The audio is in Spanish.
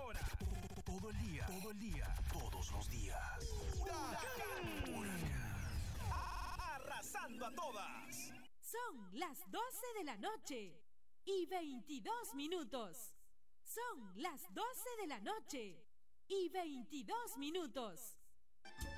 hora. Todo el día, todos los días. Huracán. Arrasando a todas. Son las 12 de la noche y 22 minutos. Son las 12 de la noche y 22 minutos.